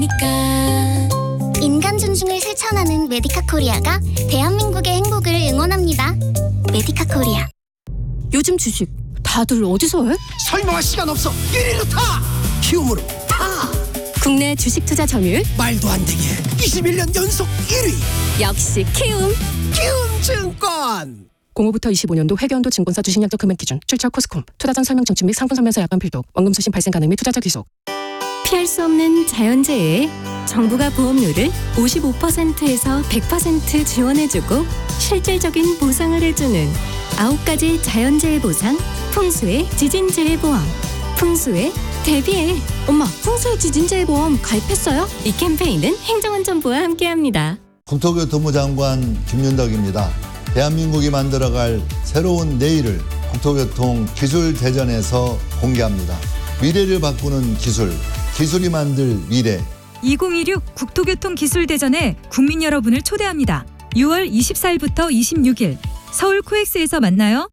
인간 존중을 실천하는 메디카 코리아가 대한민국의 행복을 응원합니다. 메디카 코리아. 요즘 주식 다들 어디서 해? 설명할 시간 없어. 1위로 타. 키움으로 타. 국내 주식 투자 점유율 말도 안 되게 21년 연속 1위. 역시 키움. 키움증권. 05부터 25년도 회계연도 증권사 주식약정 금액 기준 출처 코스콤 투자전 설명 청취 및 상품 설명서 약관 필독 원금 수신 발생 가능 및 투자자 귀속. 피할 수 없는 자연재해에 정부가 보험료를 55%에서 100% 지원해주고 실질적인 보상을 해주는 9가지 자연재해 보상 풍수의 지진재해 보험. 풍수에 대비해. 엄마, 풍수의 지진재해 보험 가입했어요? 이 캠페인은 행정안전부와 함께합니다. 국토교통부 장관 김윤덕입니다. 대한민국이 만들어갈 새로운 내일을 국토교통 기술대전에서 공개합니다. 미래를 바꾸는 기술, 기술이 만들 미래. 2026 국토교통기술대전에 국민 여러분을 초대합니다. 6월 24일부터 26일 서울 코엑스에서 만나요.